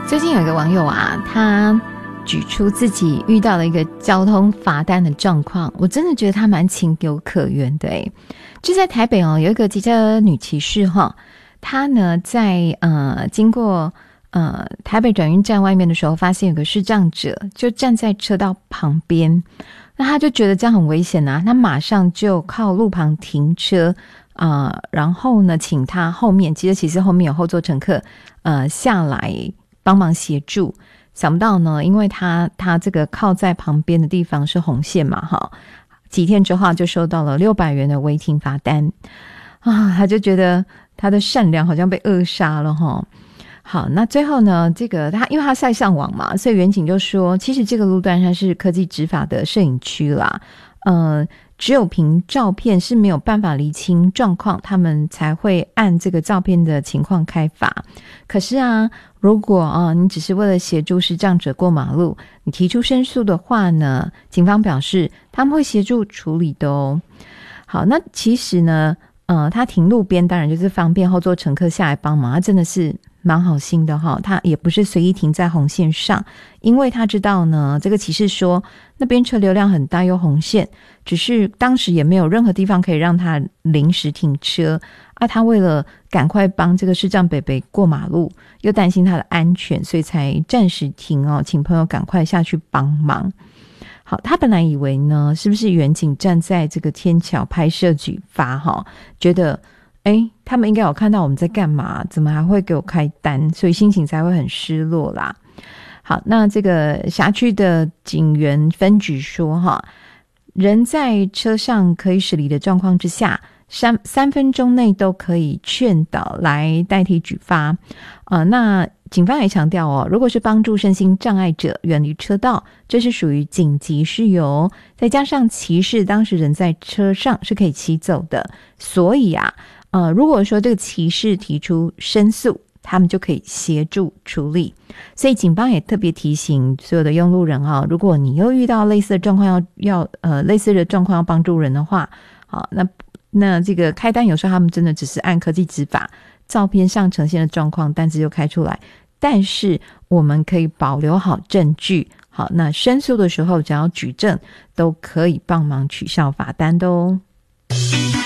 最近有一个网友啊，他举出自己遇到了一个交通罚单的状况，我真的觉得他蛮情有可原的诶。就在台北有一个机车女骑士她呢在经过台北转运站外面的时候，发现有个视障者就站在车道旁边，那他就觉得这样很危险啊，他马上就靠路旁停车然后呢请他后面机车骑士后面有后座乘客下来帮忙协助。想不到呢，因为他这个靠在旁边的地方是红线嘛几天之后就收到了600元的违停罚单他就觉得他的善良好像被扼杀了好，那最后呢，这个因为他晒上网嘛，所以员警就说，其实这个路段它是科技执法的摄影区啦，只有凭照片是没有办法厘清状况，他们才会按这个照片的情况开罚。可是如果你只是为了协助视障者过马路，你提出申诉的话呢，警方表示他们会协助处理的哦。好，那其实呢他停路边当然就是方便后座乘客下来帮忙，他真的是蛮好心的他也不是随意停在红线上，因为他知道呢，这个骑士说那边车流量很大又红线，只是当时也没有任何地方可以让他临时停车他为了赶快帮这个视障北北过马路，又担心他的安全，所以才暂时停请朋友赶快下去帮忙。好，他本来以为呢，是不是远景站在这个天桥拍摄举发觉得他们应该有看到我们在干嘛，怎么还会给我开单，所以心情才会很失落啦。好，那这个辖区的警员分局说人在车上可以驶离的状况之下3分钟内都可以劝导来代替举发那警方也强调如果是帮助身心障碍者远离车道，这是属于紧急事由，再加上骑士当时人在车上是可以骑走的，所以如果说这个骑士提出申诉，他们就可以协助处理。所以警方也特别提醒所有的用路人如果你又遇到类似的状况类似的状况要帮助人的话那这个开单有时候他们真的只是按科技执法，照片上呈现的状况单子就开出来，但是我们可以保留好证据。好，那申诉的时候只要举证都可以帮忙取消罚单的哦。